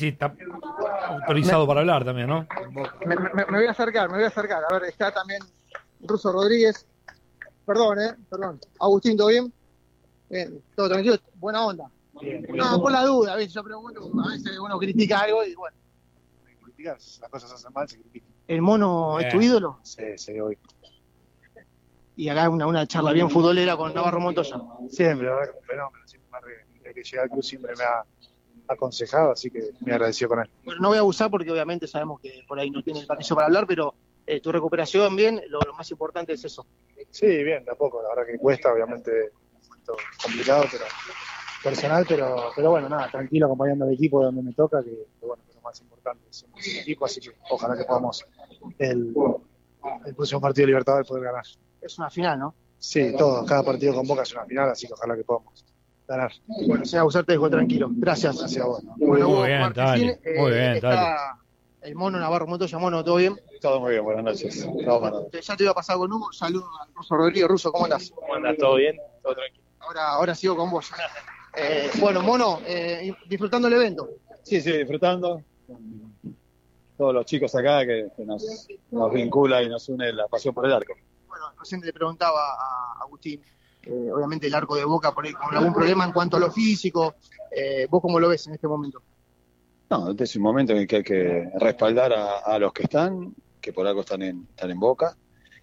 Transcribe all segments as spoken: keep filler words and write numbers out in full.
sí, está autorizado me, para hablar también, ¿no? Me, me, me voy a acercar, me voy a acercar. A ver, está también Russo Rodríguez. Perdón, ¿eh? Perdón. Agustín, ¿todo bien? Bien, todo tranquilo, buena onda. Bien, no, por la duda, a veces yo pregunto, a veces uno critica algo y bueno. Criticar, las cosas se hacen mal, se critican. ¿El Mono bien. Es tu ídolo? Sí, sí, hoy. Y acá una, una charla bien futbolera con Navarro Montoya. Siempre, a ver, un fenómeno, siempre me arreglé. Desde que llegué al club siempre me ha aconsejado, así que me agradeció con él. Bueno, no voy a abusar porque obviamente sabemos que por ahí no tiene el permiso para hablar, pero eh, tu recuperación bien, lo, lo más importante es eso. Sí, bien, de a poco, la verdad que cuesta, obviamente un momento complicado, pero personal, pero pero bueno, nada, tranquilo acompañando al equipo donde me toca, que, que bueno, que es lo más importante, somos un equipo, así que ojalá que podamos el, el próximo partido de Libertadores poder ganar. Es una final, ¿no? Sí, todo, cada partido con Boca es una final, así que ojalá que podamos ganar. Bueno, señor Abusar, te dejo tranquilo. Gracias. Gracias a vos. Bueno, muy bien, Martín, eh, muy bien, está el Mono Navarro Montoya. Mono, ¿todo bien? Todo muy bien, buenas noches. No, ya te iba a pasar con Hugo, saludos a Russo Rodríguez. Russo, ¿cómo andás? ¿Cómo andás? ¿Todo bien? Todo tranquilo. Ahora, ahora sigo con vos. Eh, bueno, Mono, eh, disfrutando el evento. Sí, sí, disfrutando. Todos los chicos acá que, que nos, nos vincula y nos une la pasión por el arco. Bueno, recién le preguntaba a Agustín, eh, obviamente el arco de Boca por ahí con algún problema en cuanto a lo físico. Eh, ¿Vos cómo lo ves en este momento? No, este es un momento en el que hay que respaldar a, a los que están, que por algo están en, están en Boca,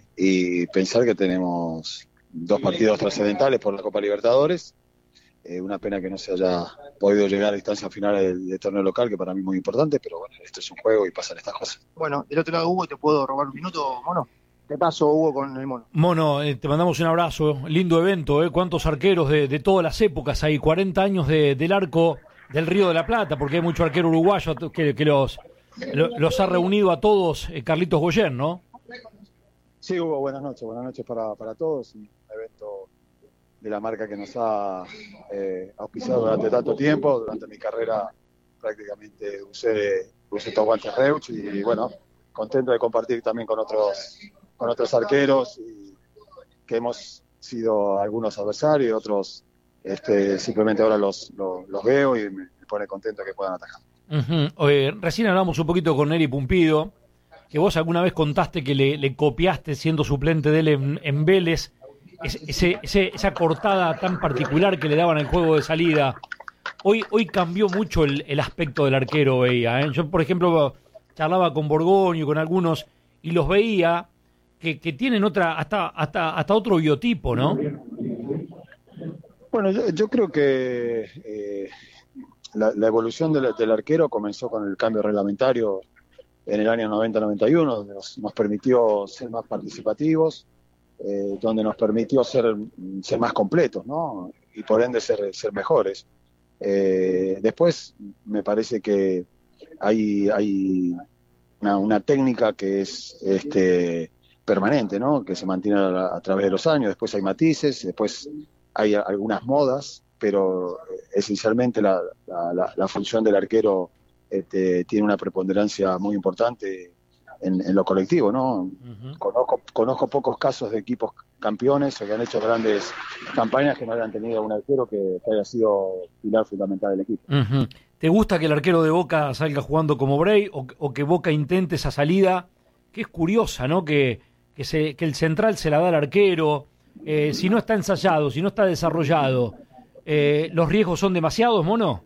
y pensar que tenemos dos partidos trascendentales por la Copa Libertadores. Eh, una pena que no se haya podido llegar a instancias finales del, del torneo local, que para mí es muy importante, pero bueno, esto es un juego y pasan estas cosas. Bueno, del otro lado, Hugo, ¿te puedo robar un minuto, Mono? Te paso, Hugo, con el Mono. Mono, eh, te mandamos un abrazo, lindo evento, ¿eh? Cuántos arqueros de, de todas las épocas hay, cuarenta años de, del arco del Río de la Plata, porque hay mucho arquero uruguayo que, que los, lo, los ha reunido a todos, eh, Carlitos Goyen, ¿no? Sí, Hugo, buenas noches, buenas noches para, para todos, un evento de la marca que nos ha eh, auspiciado durante tanto tiempo. Durante mi carrera prácticamente usé, usé estos guantes Reuch y, y bueno, contento de compartir también con otros con otros arqueros y que hemos sido algunos adversarios, otros este, simplemente ahora los, los, los veo y me, me pone contento que puedan atajar. Uh-huh. Oye, recién hablamos un poquito con Neri Pumpido, que vos alguna vez contaste que le, le copiaste siendo suplente de él en, en Vélez, ese, ese, esa cortada tan particular que le daban al juego de salida. Hoy, hoy cambió mucho el, el aspecto del arquero, veía, ¿eh? Yo, por ejemplo, charlaba con Borgoño y con algunos y los veía que, que tienen otra hasta hasta hasta otro biotipo, ¿no? Bueno, yo, yo creo que eh, la, la evolución del, del arquero comenzó con el cambio reglamentario en el año noventa noventa y uno, donde nos, nos permitió ser más participativos, eh, donde nos permitió ser, ser más completos, ¿no? Y por ende ser, ser mejores. Eh, después me parece que hay, hay una, una técnica que es este, permanente, ¿no? Que se mantiene a, a través de los años. Después hay matices, después hay algunas modas, pero esencialmente la, la, la, la función del arquero este, tiene una preponderancia muy importante en, en lo colectivo, ¿no? Uh-huh. Conozco, conozco pocos casos de equipos campeones o que han hecho grandes campañas que no hayan tenido un arquero que, que haya sido pilar fundamental del equipo. Uh-huh. ¿Te gusta que el arquero de Boca salga jugando como Bray o, o que Boca intente esa salida? Que es curiosa, ¿no? Que, que, se, que el central se la da al arquero. Eh, si no está ensayado, si no está desarrollado, eh, ¿los riesgos son demasiados, Mono?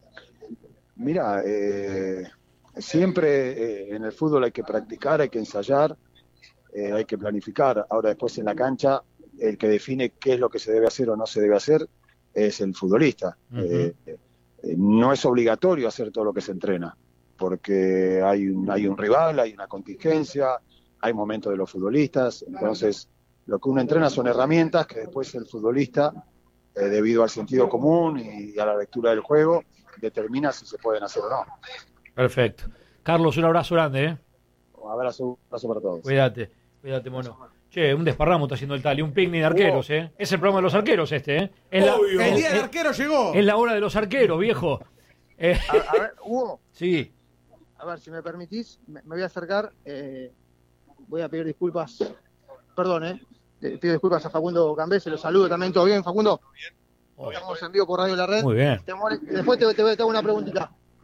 Mira, eh, siempre eh, en el fútbol hay que practicar, hay que ensayar, eh, hay que planificar. Ahora después en la cancha, el que define qué es lo que se debe hacer o no se debe hacer es el futbolista. Uh-huh. eh, eh, no es obligatorio hacer todo lo que se entrena, porque hay un, hay un rival, hay una contingencia, hay momentos de los futbolistas. Entonces, lo que uno entrena son herramientas que después el futbolista, eh, debido al sentido común y a la lectura del juego, determina si se pueden hacer o no. Perfecto. Carlos, un abrazo grande, ¿eh? Un abrazo, un abrazo para todos. Cuídate, cuídate, Mono. Che, un desparramo está haciendo el Tali, un picnic de arqueros, ¿eh? Es el programa de los arqueros este, ¿eh? Es la, Obvio. es, El día del es, arquero llegó. Es la hora de los arqueros, viejo. Eh, a, a ver, Hugo. Sí. A ver, si me permitís, me, me voy a acercar. Eh, voy a pedir disculpas. Perdón, ¿eh? Le pido disculpas a Facundo Cambé, lo saludo también. ¿Todo bien, Facundo? ¿Todo bien? Estamos en vivo por Radio La Red. Muy bien. Te, después te, te, te hago una preguntita.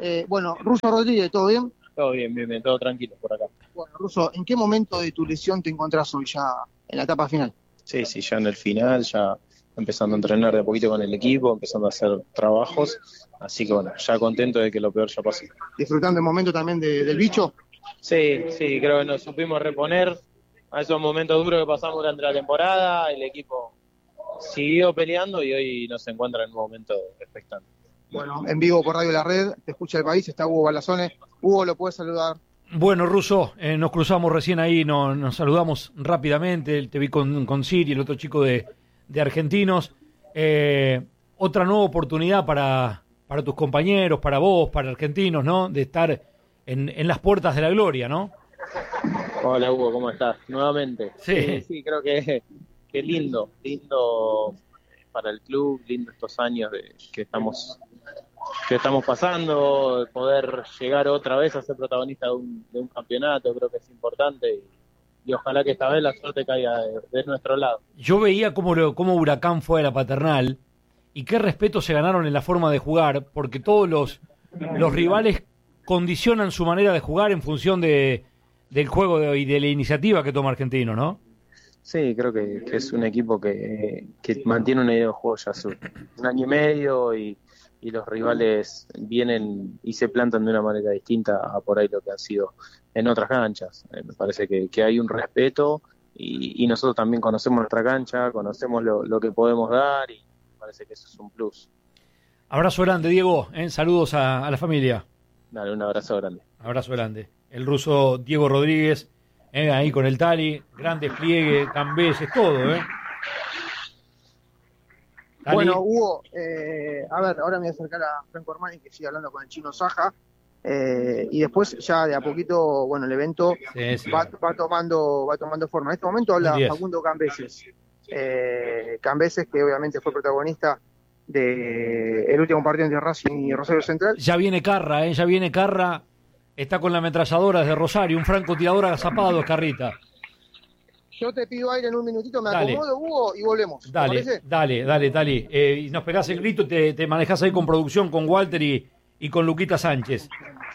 Eh, bueno, Russo Rodríguez, ¿todo bien? Todo bien, bien, bien, todo tranquilo por acá. Bueno, Russo, ¿en qué momento de tu lesión te encontrás hoy ya en la etapa final? Sí, sí, ya en el final, ya empezando a entrenar de a poquito con el equipo, empezando a hacer trabajos, así que bueno, ya contento de que lo peor ya pasó. ¿Disfrutando el momento también de, del bicho? Sí, sí, creo que nos supimos reponer a esos momentos duros que pasamos durante la temporada, el equipo siguió peleando y hoy nos encuentra en un momento expectante. Bueno, en vivo por Radio La Red, te escucha el país, está Hugo Balazone. Hugo, ¿lo puedes saludar? Bueno, Russo, eh, nos cruzamos recién ahí, no, nos saludamos rápidamente, te vi con, con Siri, el otro chico de, de Argentinos. Eh, otra nueva oportunidad para, para tus compañeros, para vos, para Argentinos, ¿no? De estar en, en las puertas de la gloria, ¿no? Hola Hugo, ¿cómo estás? Nuevamente. Sí, sí, sí creo que, que lindo, lindo para el club, lindo estos años de, que estamos que estamos pasando, poder llegar otra vez a ser protagonista de un, de un campeonato, creo que es importante y, y ojalá que esta vez la suerte caiga de, de nuestro lado. Yo veía cómo, lo, cómo Huracán fue a la Paternal y qué respeto se ganaron en la forma de jugar, porque todos los, los rivales condicionan su manera de jugar en función de, del juego de, y de la iniciativa que toma Argentino, ¿no? Sí, creo que, que es un equipo que, que mantiene una idea de juego ya hace un año y medio y y los rivales vienen y se plantan de una manera distinta a por ahí lo que han sido en otras canchas. Eh, me parece que, que hay un respeto y, y nosotros también conocemos nuestra cancha, conocemos lo, lo que podemos dar y me parece que eso es un plus. Abrazo grande, Diego, ¿eh? Saludos a, a la familia. Dale, un abrazo grande. Abrazo grande. El ruso Diego Rodríguez, ¿eh? Ahí con el Tali, gran despliegue, cambeses, todo, ¿eh? Dale. Bueno, Hugo, eh, a ver, ahora me voy a acercar a Franco Armani, que sigue hablando con el chino Saja, eh, y después ya de a poquito, bueno, el evento sí, sí. Va, va tomando va tomando forma. En este momento habla Facundo Cambeses, eh, Cambeses que obviamente fue protagonista de el último partido entre Racing y Rosario Central. Ya viene Carra, ¿eh? ya viene Carra, está con la ametralladora desde Rosario, un francotirador agazapado, Carrita. Yo te pido aire en un minutito, me dale. acomodo, Hugo, y volvemos. Dale, dale, dale, dale. Eh, nos pegás el grito, te, te manejás ahí con producción, con Walter y, y con Luquita Sánchez.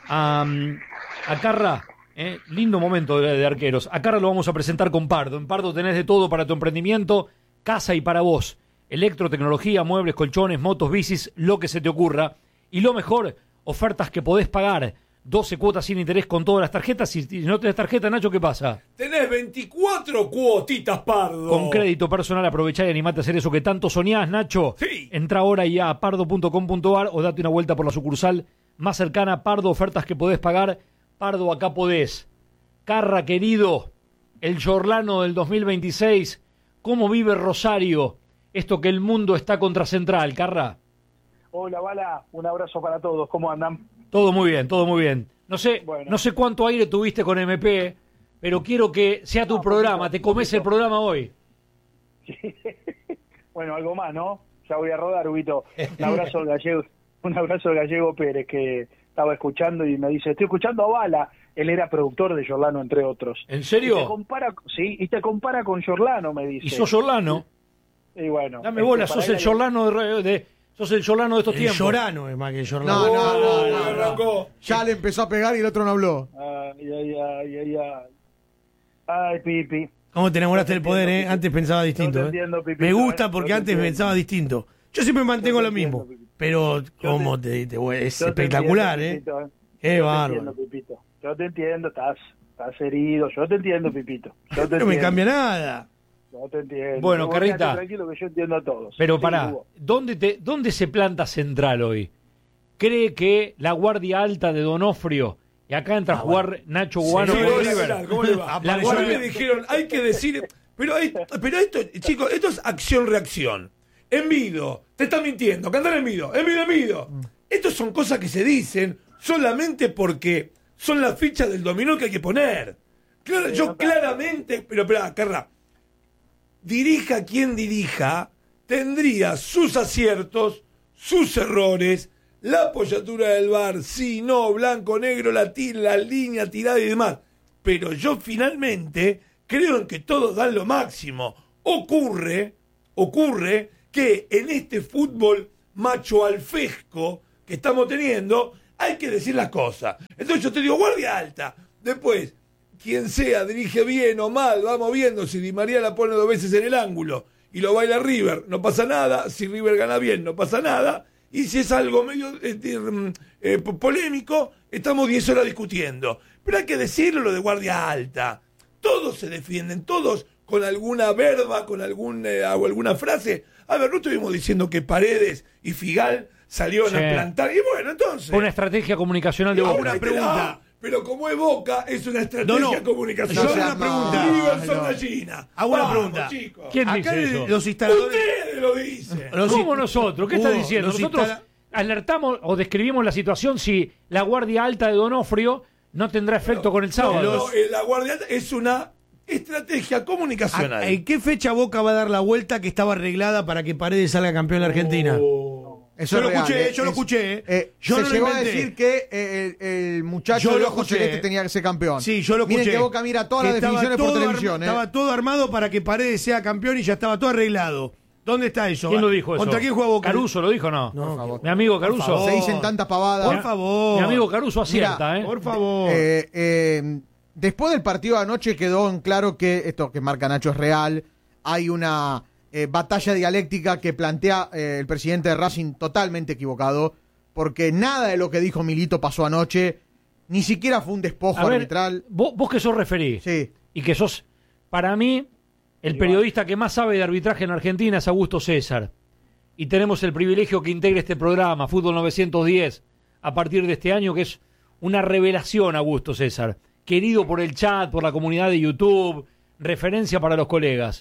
Um, a Carra, eh, lindo momento de, de arqueros. A Carra lo vamos a presentar con Pardo. En Pardo tenés de todo para tu emprendimiento, casa y para vos. Electrotecnología, muebles, colchones, motos, bicis, lo que se te ocurra. Y lo mejor, ofertas que podés pagar. doce cuotas sin interés con todas las tarjetas. Si no tenés tarjeta, Nacho, ¿qué pasa? Tenés veinticuatro cuotitas, Pardo. Con crédito personal aprovechá y animate a hacer eso que tanto soñás, Nacho. Sí. Entra ahora ya a pardo punto com punto ar o date una vuelta por la sucursal más cercana. Pardo, ofertas que podés pagar. Pardo, acá podés. Carra, querido, el Giorlano del dos mil veintiséis. ¿Cómo vive Rosario? Esto que el mundo está contra Central, Carra. Hola, Bala. Un abrazo para todos. ¿Cómo andan? Todo muy bien, todo muy bien. No sé, bueno. no sé cuánto aire tuviste con M P, pero quiero que sea tu no, programa. Poquito, ¿Te comes poquito. el programa hoy? Sí. Bueno, algo más, ¿no? Ya voy a rodar, Huguito. Un abrazo al gallego, un abrazo al gallego Pérez, que estaba escuchando y me dice, estoy escuchando a Bala. Él era productor de Giorlano, entre otros. ¿En serio? Y te compara, sí, y te compara con Giorlano, me dice. ¿Y sos Giorlano? Y bueno. Dame bola, este, sos el Giorlano de... de... Sos el Giorlano de estos el tiempos. Llorano es más que el Giorlano. No, no, no, no, no, no. Ya le empezó a pegar y el otro no habló. Ay, ay, ay, ay, ay. Ay, Pipi. ¿Cómo te enamoraste del poder, eh? Antes pensaba distinto, no entiendo, eh. Pipito, Me gusta eh. porque no antes entiendo. pensaba distinto. Yo siempre mantengo no lo entiendo, mismo. Pipito. Pero, ¿cómo te, te, te Es yo espectacular, te entiendo, eh. Pipito, eh. Qué yo bárbaro. Te entiendo, Pipito. Yo te entiendo, estás, estás herido. Yo te entiendo, Pipito. Yo te no me entiendo. cambia nada. No te entiendo. Bueno, Carrita. Tranquilo que yo entiendo a todos. Pero sí, pará, Hugo. ¿dónde, te, ¿dónde se planta Central hoy? ¿Cree que la guardia alta de Donofrio, y acá entra a jugar bueno. Nacho Guano sí, con hola, River? ¿cómo le va? La Apareció guardia... me dijeron, hay que decir... Pero, hay, pero esto, chicos, esto es acción-reacción. Envido, te está mintiendo, cantar Envido, Envido, Envido. Mm. Estas son cosas que se dicen solamente porque son las fichas del dominó que hay que poner. Claro, yo claramente, pero espera, Carra, dirija quien dirija, tendría sus aciertos, sus errores, la apoyatura del V A R, sí, no, blanco, negro, la, tira, la línea tirada y demás. Pero yo finalmente creo en que todos dan lo máximo. Ocurre, ocurre que en este fútbol macho alfesco que estamos teniendo, hay que decir las cosas. Entonces yo te digo, guardia alta. Después, quien sea, dirige bien o mal, vamos viendo. Si Di María la pone dos veces en el ángulo y lo baila River, no pasa nada. Si River gana bien, no pasa nada. Y si es algo medio eh, eh, polémico, estamos diez horas discutiendo. Pero hay que decirlo, lo de guardia alta. Todos se defienden, todos con alguna verba, con algún, eh, o alguna frase. A ver, no estuvimos diciendo que Paredes y Figal salieron sí. a plantar. Y bueno, entonces... Fue una estrategia comunicacional de Boca. Una pregunta. Pero como es Boca, es una estrategia no, no. comunicacional. Yo hago una pregunta. River son gallina. Hago una pregunta. Chicos. ¿Quién Acá dice eso? Los instaladores... Ustedes lo dicen. Los ¿Cómo nosotros? ¿Qué Hugo, estás diciendo? Nosotros instala... alertamos o describimos la situación si la guardia alta de Donofrio no tendrá efecto no, con el sábado. No, no, la guardia alta es una estrategia comunicacional. ¿En qué fecha Boca va a dar la vuelta que estaba arreglada para que Paredes salga campeón de la Argentina? Oh. Eso yo lo real, escuché, eh, yo lo es, escuché. Eh, yo se no llegó lo a decir que eh, el, el muchacho yo del lo ojo escuché. celeste tenía que ser campeón. Sí, yo lo escuché. Miren que Boca mira todas las definiciones por televisión. Arma, eh. Estaba todo armado para que Paredes sea campeón y ya estaba todo arreglado. ¿Dónde está eso? ¿Quién lo dijo eso? ¿Contra quién juega Boca? ¿Caruso lo dijo o no? No, por favor. Mi amigo Caruso. Por favor. Se dicen tantas pavadas. Por favor. Mi amigo Caruso acierta, Mira, ¿eh? Por favor. Eh, eh, después del partido de anoche quedó en claro que esto que marca Nacho es real. Hay una eh, batalla dialéctica que plantea eh, el presidente de Racing totalmente equivocado, porque nada de lo que dijo Milito pasó anoche, ni siquiera fue un despojo A ver, arbitral. Vos, vos que sos referí Sí. y que sos, para mí, el periodista que más sabe de arbitraje en Argentina es Augusto César. Y tenemos el privilegio que integre este programa, Fútbol novecientos diez, a partir de este año, que es una revelación, Augusto César. Querido por el chat, por la comunidad de YouTube, referencia para los colegas.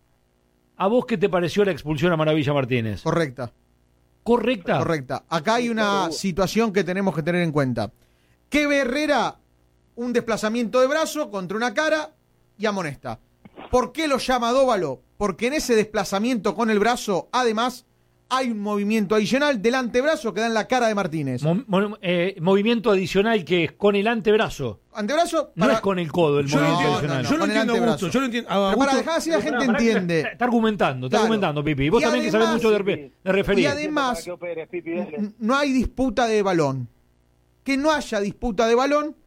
¿A vos qué te pareció la expulsión a Maravilla Martínez? Correcta. ¿Correcta? Correcta. Acá hay una situación que tenemos que tener en cuenta. Que Herrera, un desplazamiento de brazo contra una cara y amonesta. ¿Por qué lo llama Dóvalo? Porque en ese desplazamiento con el brazo, además, hay un movimiento adicional del antebrazo que da en la cara de Martínez. Mo mo eh, movimiento adicional que es con el antebrazo. Antebrazo para... No es con el codo el yo movimiento no, adicional. No, yo no entiendo a Augusto. Yo no entiendo. A Augusto... Para dejar así la gente para, para, entiende. Está, está argumentando, está claro. argumentando, Pipi. Vos y también además, que sabés mucho de, de referir. Y además, no hay disputa de balón. Que no haya disputa de balón,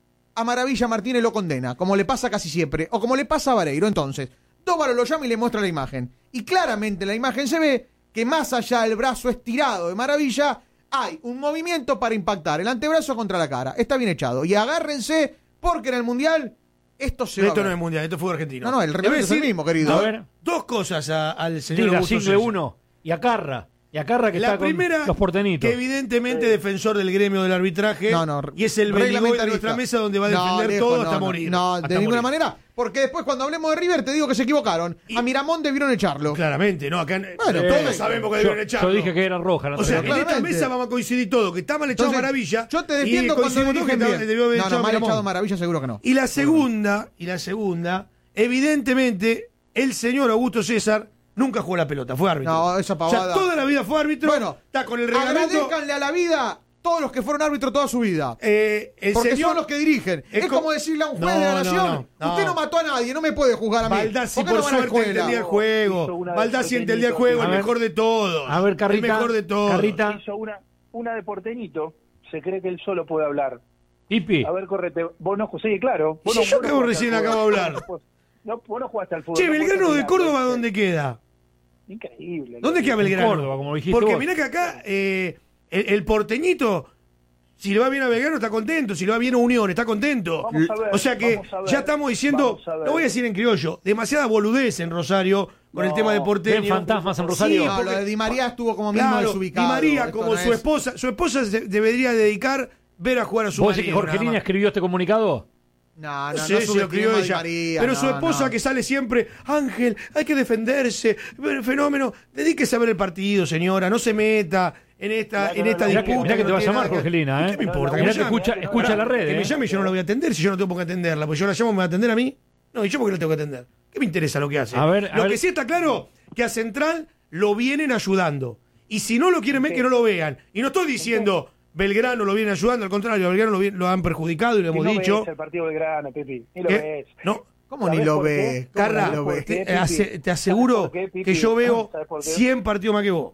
a Maravilla Martínez lo condena, como le pasa casi siempre, o como le pasa a Vareiro. Entonces, Dóvalo lo llama y le muestra la imagen. Y claramente en la imagen se ve que más allá del brazo estirado de Maravilla, hay un movimiento para impactar el antebrazo contra la cara. Está bien echado. Y agárrense, porque en el Mundial esto se va Esto a ver. no es Mundial, esto es fútbol argentino. No, no, el reglamento es el mismo, querido. A ver. Dos cosas a, al señor Diga, Augusto single César. uno y a Carra. Y a Carra que la está primera, con los portenitos. Que evidentemente sí. defensor del gremio del arbitraje. No, no, y es el Beligoy de nuestra mesa donde va a defender no, lejos, todo no, hasta no, morir. No, hasta de ninguna morir. manera. Porque después cuando hablemos de River te digo que se equivocaron. Y, a Miramón debieron echarlo. Claramente, ¿no? Acá bueno, eh, todos sabemos que debieron yo, echarlo. Yo dije que era roja. O sea, en claramente. esta mesa vamos a coincidir todo. Que está mal echado Entonces, Maravilla. Yo te defiendo y cuando coincidimos dirigen que bien. debió haber No, echado no, mal Miramón. echado Maravilla seguro que no. Y la segunda, y la segunda, evidentemente, el señor Augusto César nunca jugó la pelota, fue árbitro. No, esa pavada. O sea, toda la vida fue árbitro. Bueno, está con el reglamento. agradezcanle a la vida todos los que fueron árbitros toda su vida. Eh, el porque señor, son los que dirigen. Es, es como decirle a un juez no, de la no, nación, no, no. usted no mató a nadie, no me puede juzgar a mí. Baldassi ¿Por, por no suerte entendía el juego. Baldassi entendía el juego, el mejor de todos. A ver, Carrita. El mejor de todos. Carrita. Hizo una, una de Porteñito, se cree que él solo puede hablar. Pipi. A ver, correte. Vos no, sí, claro. Vos Si no, yo vos que no vos recién acabo de hablar. No, vos no jugaste al fútbol. Che, no Belgrano jugaste de al Córdoba, fútbol. ¿dónde queda? Increíble. ¿Dónde queda Belgrano? Córdoba, como dijiste Porque vos. mirá que acá eh, el, el porteñito, si le va bien a Belgrano está contento, si le va bien a Unión está contento. Vamos a ver, o sea que vamos a ver, ya estamos diciendo, vamos a ver. no voy a decir en criollo, demasiada boludez en Rosario con No, el tema de porteño. ven fantasmas en Rosario. Sí, No, porque- lo de Di María estuvo como mismo Claro, Di desubicado. María Esto como no su es- esposa, su esposa se debería dedicar ver a jugar a su ¿Vos decís que marido, nada Jorgelina más. escribió este comunicado? No, no, No no, sé si lo subestimemos escribió a Di ella. María, pero no, su esposa no. que sale siempre, Ángel, hay que defenderse, el fenómeno, dedíquese a ver el partido, señora, no se meta en esta, No, no, en esta no, Mirá no, que, disputa. mirá que no te va a tiene llamar nada que- Jorgelina, ¿eh? ¿Qué me importa? Mirá Que que me llame. escucha, escucha la red, Que ¿eh? me llame y yo no la voy a atender si yo no tengo por qué atenderla, porque yo la llamo y me va a atender a mí. No, y yo porque la tengo que atender. ¿Qué me interesa lo que hace? A ver, a lo ver. que sí está claro, que a Central lo vienen ayudando. Y si no lo quieren ver, que no lo vean. Y no estoy diciendo Belgrano lo viene ayudando, al contrario, a Belgrano lo, vi- lo han perjudicado y lo Si hemos no dicho. ves el partido Belgrano, Pipi. Ni lo ¿Qué? ves. No, ¿Cómo ni ¿Sabés lo por qué? ves? ¿Cómo Carra, ni lo ves? ¿Por qué, te, ase- Pipi? te aseguro ¿Sabés por qué, Pipi? que yo veo ¿Sabés por qué? cien partidos más que vos.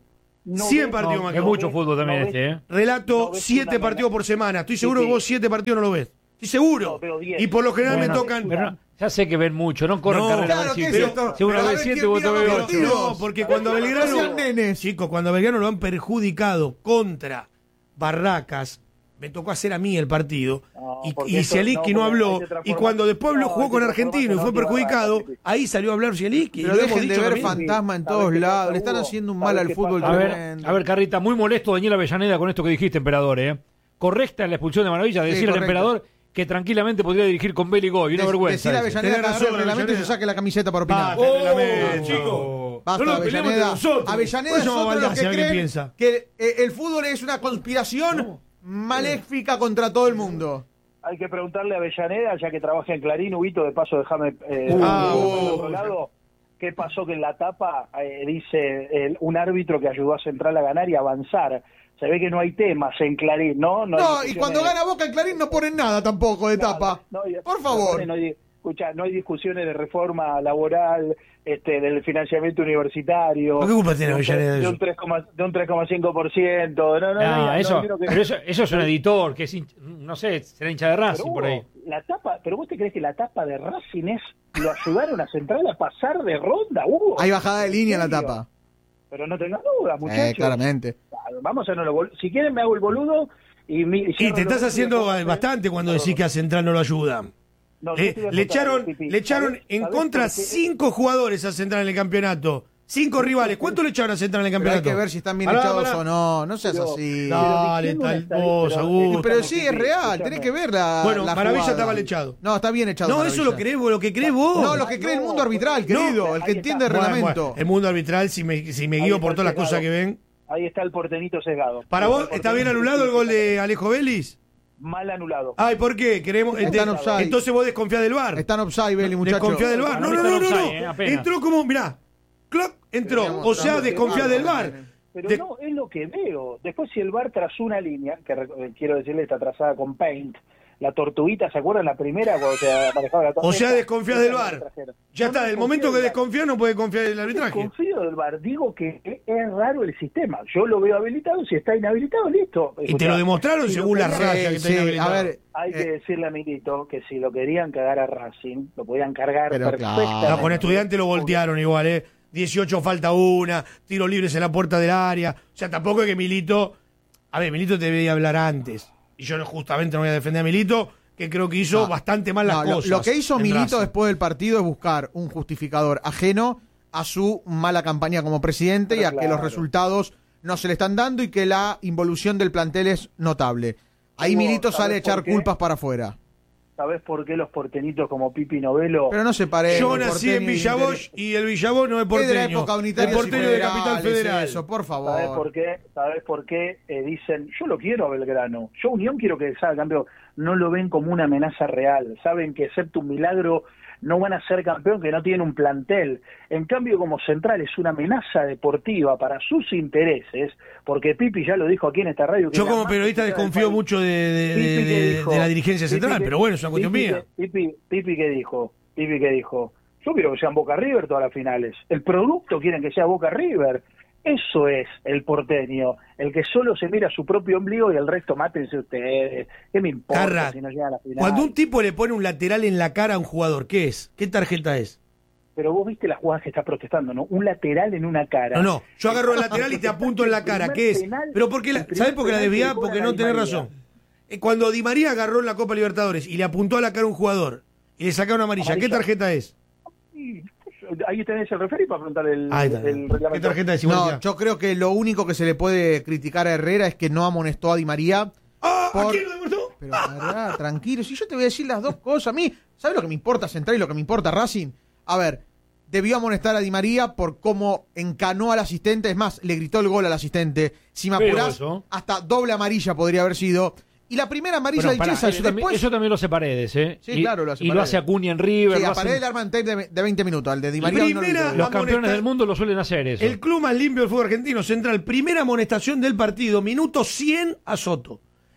no cien ves- partidos No, más es que vos. mucho fútbol también no este, ¿eh? Relato no ves siete una partidos por semana. Estoy seguro Sí, que vos sí. siete partidos no lo ves. Estoy seguro. No, veo diez. Y por lo general Bueno, me tocan. pero no, ya sé que ven mucho, no corren No, carrera claro, a ver ¿qué si, es pero- esto? si uno Pero a ve ver siete, quién vos te mira ves más ocho. partidos. No, porque cuando a No Belgrano. sean nenes. Chicos, cuando a Belgrano lo han perjudicado contra Barracas, me tocó hacer a mí el partido. No, y porque y esto- Zielinski no, no, porque habló. hay que transformar- Y cuando después no, lo hay jugó que con transformarse Argentino y en fue última perjudicado, barra. ahí salió a hablar Zielinski. y Pero lo hemos dejen de dicho ver también. fantasma en ¿Sabés todos qué pasa, lados. Le están Hugo? haciendo un ¿Sabés mal al qué fútbol pasa? A ver, tremendo. a ver, Carrita, muy molesto Daniel Avellaneda con esto que dijiste, emperador, ¿eh? Correcta la expulsión de Maravilla, Sí, decir al correcto. emperador que tranquilamente podría dirigir con Beli Goy, una Dec- vergüenza. Decir a eso. Avellaneda Tenés que agarre razón, el reglamento y se Avellaneda. saque la camiseta para opinar. Basta, Oh, reglamento. chicos. Basta, no nos peleemos entre Avellaneda. nosotros. Avellaneda Por es eso vamos a otro de los Baldassio, que a ver qué creen piensa. que eh, el fútbol es una conspiración maléfica contra todo el mundo. Hay que preguntarle a Avellaneda, ya que trabaja en Clarín, Huguito, de paso déjame eh, Uh, ah, uh, del otro lado, qué pasó que en la tapa eh, dice el- un árbitro que ayudó a Central a ganar y avanzar. Se ve que no hay temas en Clarín, ¿no? No, hay y discusiones- cuando gana Boca en Clarín no ponen nada tampoco de Nada, tapa. no hay- Por favor. No hay, escucha, no hay discusiones de reforma laboral, este, del financiamiento universitario. ¿Qué culpa tiene de un Avellaneda de tres- de eso? un tres coma- de un tres coma cinco por ciento. No, no, No, no, no, eso, no quiero que- pero eso, eso es un editor, que es hincha- no sé, será hincha de Pero, Racing Hugo, por ahí. la tapa, pero vos te crees que la tapa de Racing es lo ayudaron a Central a pasar de ronda, Hugo. Hay bajada de línea en la ¿En serio? tapa. Pero no tengas duda, muchachos. Eh, claramente. Vamos a no lo bol- si quieren me hago el boludo y, mi, y Y cierro te los estás ojos y haciendo después- bastante cuando decís que a Central no lo ayudan. No, yo Le, te voy a le contar, echaron, Pipi. le echaron ¿Sabés- en sabés contra por qué? cinco jugadores a Central en el campeonato. Cinco rivales. ¿Cuánto le echaron a Central en el Pero hay campeonato? que ver si están bien Pará, echados pará. o no. No seas Pero- así. No, Dale, diciendo una tal estadística, cosa, pero- Augusto. Pero Escuchame, sí, es Pipi, real. escuchame. Tenés que ver la. Bueno, la Maravilla jugada. estaba mal echado. No, está bien echado. No, eso lo Maravilla. crees vos, lo que crees vos. No, lo que cree el mundo arbitral, No, querido. El que ahí entiende el está. Bueno, reglamento. bueno, el mundo arbitral, si me, si me Ahí guío está por el todas las pecado. cosas que ven. Ahí está el portenito sesgado. ¿Para Ahí vos el está bien portenito anulado el gol sesgado. de Alejo Vélez? Mal anulado. Ay, ¿por qué? Queremos, Está ente- en offside. entonces vos desconfías del V A R. Está en offside, Beli, muchacho. Desconfía del V A R. No, no, no, no. Está en no. offside, eh, apenas. Entró como, mirá, clock, entró. O sea, desconfía del V A R. Pero De- no, es lo que veo. Después si el V A R trazó una línea, que re- eh, quiero decirle está trazada con Paint, la tortuguita, ¿se acuerdan la primera cuando se manejaba la O tortuguita? sea, desconfías del V A R. Trasera. Ya No, está, no del desconfío momento que del V A R. desconfía no puede confiar en el No arbitraje. confío del V A R, digo que es raro el sistema. Yo lo veo habilitado, si está inhabilitado, listo. Y te Escuchá, lo demostraron si según lo las querían- rayas que Sí, tenía sí, habilitado. a ver, Hay eh, que decirle a Milito que si lo querían cagar a Racing, lo podían cargar Pero perfectamente. No, con Estudiantes lo voltearon igual, ¿eh? dieciocho falta una, tiros libres en la puerta del área. O sea, tampoco es que Milito. A ver, Milito te debería hablar antes. Y yo no- justamente no voy a defender a Milito, que creo que hizo No, bastante mal las no, lo- cosas. Lo, que hizo en Milito Racing. después del partido es buscar un justificador ajeno a su mala campaña como presidente Pero y a que claro. los resultados no se le están dando y que la involución del plantel es notable. Ahí Hugo, Milito sale a ¿sabés echar por qué? culpas para afuera. ¿Sabés por qué los portenitos como Pipi Novelo? Pero no se parece. Yo nací en Villavoz y el Villavoz no es Es porteño. de la época unitaria el porteño de Capital Federal. Eso, por favor. ¿Sabés por qué? ¿Sabés por qué eh, dicen, yo lo quiero a Belgrano, yo Unión quiero que salga campeón? No lo ven como una amenaza real, saben que excepto un milagro no van a ser campeón, que no tienen un plantel. En cambio, como Central es una amenaza deportiva para sus intereses, porque Pipi ya lo dijo aquí en esta radio. Que Yo la como más periodista criticada del desconfío país. mucho de, de- Pipi de- que de- dijo- de la dirigencia Pipi central, que- pero bueno, es una cuestión Pipi mía. que- Pipi, Pipi que dijo, Pipi que dijo, yo quiero que sean Boca River todas las finales. El producto quieren que sea Boca River. Eso es el porteño, el que solo se mira su propio ombligo y el resto mátense ustedes. ¿Qué me importa Carra, si no llegan a la final? Cuando un tipo le pone un lateral en la cara a un jugador, ¿qué es? ¿Qué tarjeta es? Pero vos viste las jugadas que está protestando, ¿no? Un lateral en una cara. No, no, yo agarro el lateral y te apunto en la cara, ¿qué es? Pero porque la, ¿sabés por qué la desviás? Porque no tenés razón. Eh, Cuando Di María agarró en la Copa Libertadores y le apuntó a la cara a un jugador y le sacaron amarilla, ¿qué Amarilla. tarjeta es? Ahí tenés el referí para preguntar el, Ahí está. el reglamento. ¿Qué tarjeta es? No, yo creo que lo único que se le puede criticar a Herrera es que no amonestó a Di María. ¡Ah! ¿A por- quién lo demostró? Pero pará, tranquilo, si yo te voy a decir las dos cosas, a mí, ¿sabes lo que me importa Central y lo que me importa Racing? A ver, debió amonestar a Di María por cómo encanó al asistente, es más, le gritó el gol al asistente. Si me Feo apurás, eso. hasta doble amarilla podría haber sido. Y la primera amarilla Bueno, de pará, Chiesa, eso, también, después... eso también lo hace Paredes, ¿eh? Sí, y, claro, lo hace y lo Paredes. hace Acuña en River. Sí, lo a hacen- Paredes le arman tape de, de veinte minutos, al de Di María hoy no lo Primera- hizo. los Amonesta- campeones del mundo lo suelen hacer eso. El club más limpio del fútbol argentino, Central, primera amonestación del partido, minuto cien a Soto.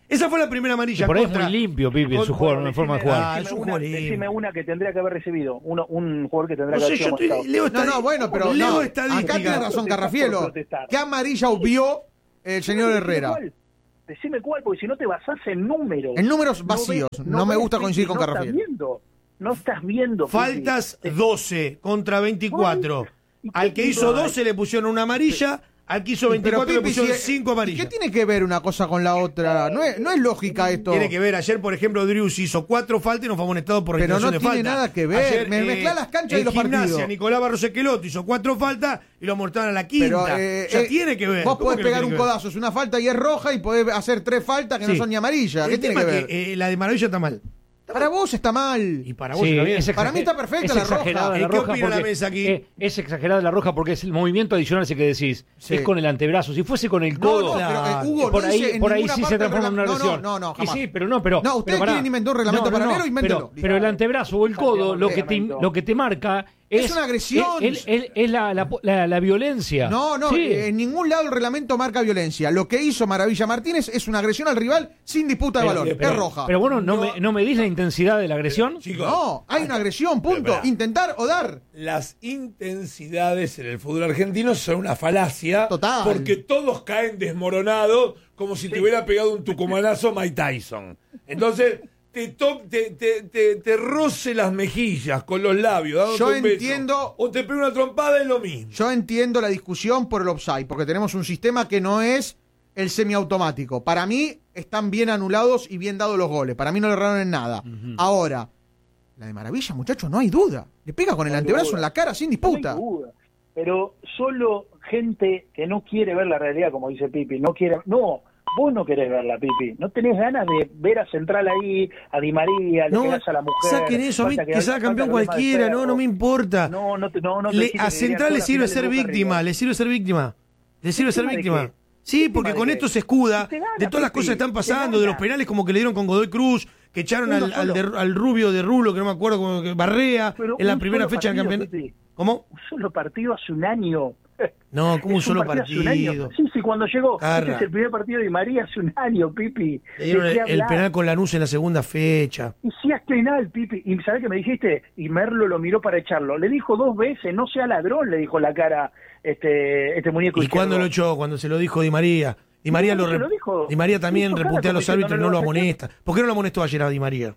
Esa fue la primera amarilla. Y por ahí contra, es muy limpio, Pipi, en su juego, en forma de jugar. Ah, es un una, juego decime limpio. una que tendría que haber recibido. Uno, un jugador que tendría No que sé, haber yo sido estoy, Leo No, está, no, bueno, pero Leo no, estadística. acá tiene razón Carrafielo. Protestar. ¿Qué amarilla obvió el señor Herrera? ¿Cuál? Decime cuál, porque si no te basás en números. En números vacíos. ves- No me ves, gusta Pipi, coincidir con no Carrafielo. Estás viendo, no estás viendo. Pipi. Faltas Te- doce contra veinticuatro. ¿Y Al qué que hizo no hay? doce le pusieron una amarilla, al que hizo Pero, veinticuatro le Pipi, pusieron si- cinco ¿Qué amarillas. tiene que ver una cosa con la otra? No es, no es lógica esto. Tiene que ver, ayer por ejemplo Drius hizo cuatro faltas y no fue amonestado por Pero no reiteración de tiene falta. nada que ver. Ayer, Me mezcla las canchas y en los Gimnasia, partidos. Nicolás Barros Esqueloto hizo cuatro faltas y lo amonestaron a la quinta. Pero, eh, o sea, eh, tiene que ver. Vos ¿Cómo podés que no pegar tiene un que ver? codazo, es una falta y es roja, y podés hacer tres faltas que Sí. no son ni amarillas. ¿Qué El tiene tema que es ver? que eh, la de maravilla está mal. Para vos está mal. Y para vos Sí, está bien. es exager- Para mí está perfecta es la roja. exagerada ¿Y la qué roja opina la porque- mesa aquí? eh, es exagerada la roja porque es el movimiento adicional ese que decís. Sí. Es con el antebrazo. Si fuese con el No, codo, no, pero eh, Hugo, por no ahí, dice en por ahí ninguna sí parte se transforma en una del regla- lesión. No, no, no, Y jamás. sí, pero no, pero. No, ustedes pero pará. quieren inventar un reglamento paralelo, invéntenlo. Pero, pero el antebrazo o el codo, lo que te, lo que te marca es. Es una agresión. Es, es- es- es la, la, la- la violencia. No, no, Sí. eh, en ningún lado el reglamento marca violencia. Lo que hizo Maravilla Martínez es una agresión al rival sin disputa de Pero- balón. pero- es roja. Pero bueno, no, No. me, no me dis la intensidad de la agresión. Chicos, no, hay una agresión, punto. Pero, pará. Intentar o dar. las intensidades en el fútbol argentino son una falacia. Total. Porque todos caen desmoronados como si te hubiera pegado un tucumanazo Mike Tyson. Entonces, te, to- te, te, te, te roce las mejillas con los labios. dándote Yo un beso. entiendo- O te pega una trompada, es lo mismo. Yo entiendo la discusión por el offside, porque tenemos un sistema que no es el semiautomático. Para mí están bien anulados y bien dados los goles. Para mí no le erraron en nada. Ahora, la de Maravilla, muchachos, no hay duda. Le pega con el No hay antebrazo duda. en la cara sin No hay disputa. duda. Pero solo gente que no quiere ver la realidad, como dice Pipi, no quiere, no, vos no querés verla, Pipi, no tenés ganas de ver a Central ahí, a Di María, le No, pegás a la mujer. saquen eso, a mí falta que salga falta campeón problemas de cualquiera, no, perro. no me importa. No, no, te- no, no te Le- dijiste a que Central querías le toda sirve la ser final de Boca víctima, River. le sirve ser víctima. Le sirve ser ¿Víctima de víctima. qué? Sí, ¿Víctima porque de con qué? esto se escuda Y te gana, de todas las Pipi, cosas que están te pasando, de gana. los penales como que le dieron con Godoy Cruz, que echaron Uno al, al, solo. de- al rubio de Rulo, que no me acuerdo, como que Barrea, Pero en la un primera solo fecha del partido, campeonato. Pipi. ¿Cómo? Un solo partido hace un año. No, como un Es solo hace un año. partido. Sí, sí, cuando llegó. Carra. Este es el primer partido de María hace un año, Pipi. Le dieron ¿De el, qué el hablas? penal con Lanús en la segunda fecha. Y si es penal, Pipi. ¿Y sabés qué me dijiste? Y Merlo lo miró para echarlo. Le dijo dos veces, no sea ladrón, le dijo en la cara este, este muñeco ¿Y izquierdo. cuándo lo echó? Cuando se lo dijo Di María. Di María, No, lo, se lo re- dijo. Di María también Hizo cara reputea a como los diciendo, árbitros y no no lo lo vas a echar. amonesta. ¿Por qué no lo amonestó ayer a Di María?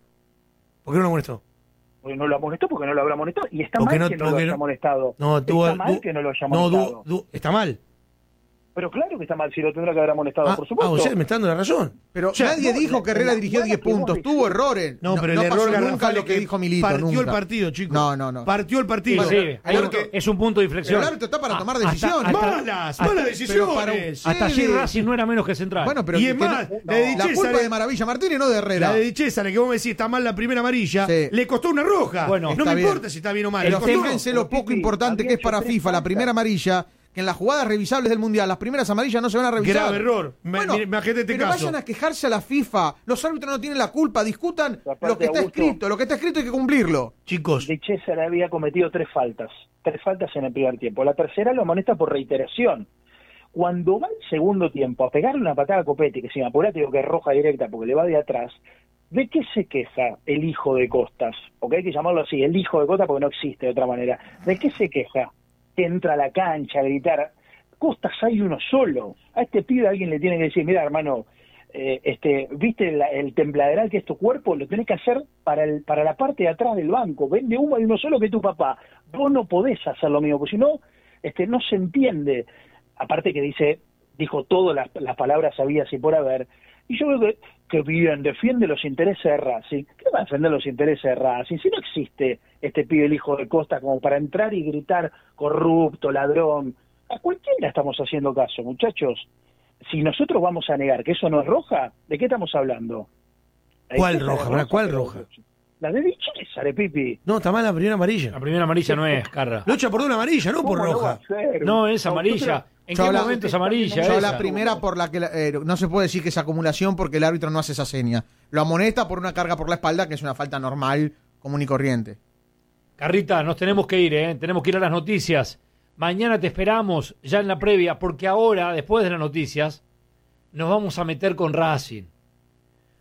¿Por qué no lo amonestó? Porque no lo amonestó, porque no lo habrá amonestado. Y está Porque mal no- que no lo porque haya no- amonestado. No, tuvo, está mal du- que no lo haya no, du- amonestado. du- está mal. Pero claro que está mal, si lo tendrá que haber amonestado, Ah, por ah, supuesto. o sea, me está dando la razón. Pero O sea, nadie no, dijo la- que Herrera la dirigió jugada diez que vos puntos. decís- Tuvo errores. No, pero el pasó error nunca garrafal lo es que dijo Milito. partió nunca. el partido, chicos. No, no, no. Partió el partido. Sí, hay un- Porque- es un punto de inflexión. El árbitro está para tomar Hasta- decisiones. hasta- Malas, hasta- malas pero para un- decisiones. Hasta allí Sí. Racing no era menos que Central. Bueno, pero Y que es no- más, no, la de la César culpa es- de Maravilla Martínez, no de Herrera. La de Di César, que vos me decís está mal la primera amarilla, Sí. le costó una roja. Bueno, no está me bien. importa si está bien o mal. Pero le costó. fíjense lo Pero, poco Pipi, importante había que es para hecho tres FIFA la faltas. primera amarilla, que en las jugadas revisables del Mundial, las primeras amarillas no se van a revisar. Grave error. Me- Bueno, me- imagínate este pero caso. vayan a quejarse a la FIFA. Los árbitros no tienen la culpa. Discutan Aparte, lo que está Augusto, escrito. Lo que está escrito hay que cumplirlo. Chicos, De César había cometido tres faltas, tres faltas en el primer tiempo. La tercera lo amonesta por reiteración. Cuando va el segundo tiempo a pegarle una patada a Copetti, que si me apurate digo que es roja directa porque le va de atrás, ¿de qué se queja el hijo de Costas? Porque hay que llamarlo así, el hijo de Costas porque no existe de otra manera. ¿De qué se queja? Que entra a la cancha a gritar, Costas hay uno solo. A este pibe alguien le tiene que decir, mira hermano, eh, este, viste la- el tembladeral que es tu cuerpo, lo tenés que hacer para el, para la parte de atrás del banco. Vende humo, hay uno solo que es tu papá. Vos no podés hacer lo mismo, porque si no, este, no se entiende. Aparte que dice, dijo todas las, las palabras habidas y por haber. Y yo creo que, que bien, defiende los intereses de Racing. ¿Qué va a defender los intereses de Racing? Si no existe este pibe, el hijo de Costa, como para entrar y gritar corrupto, ladrón. A cualquiera estamos haciendo caso, muchachos. Si nosotros vamos a negar que eso no es roja, ¿de qué estamos hablando? ¿Cuál Esa es roja? la ¿Cuál pero- roja? La de Di César, Pipi. no, está mal la primera amarilla. La primera amarilla no es, Carra. Lo echa por una amarilla, no por ¿Cómo lo va a roja. hacer? No, es No, amarilla. ¿En Yo qué habla- momento es amarilla? Yo esa? la primera por la que la- eh, no se puede decir que es acumulación porque el árbitro no hace esa seña. Lo amonesta por una carga por la espalda, que es una falta normal, común y corriente. Carrita, nos tenemos que ir, ¿eh? Tenemos que ir a las noticias. Mañana te esperamos, ya en la previa, porque ahora, después de las noticias, nos vamos a meter con Racing.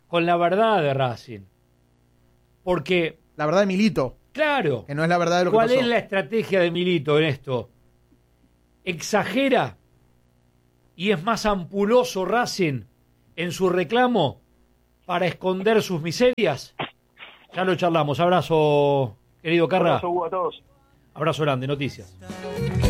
con la verdad de Racing. Porque... La verdad de Milito. Claro. Que no es la verdad de lo que ¿Cuál pasó. es la estrategia de Milito en esto? ¿Exagera y es más ampuloso Racing en su reclamo para esconder sus miserias? Ya lo charlamos. Abrazo, querido Carra. Abrazo, Hugo, a todos. Abrazo grande, noticias.